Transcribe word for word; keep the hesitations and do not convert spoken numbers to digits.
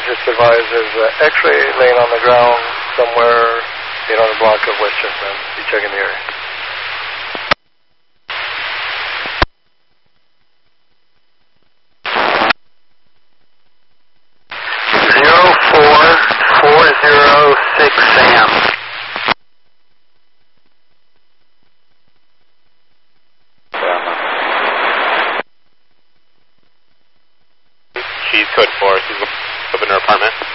just advised there's an X-ray laying on the ground somewhere eight hundred block of West Chestnut. Be checking the area. zero four four zero six Sam. She's code four. She's up in her apartment.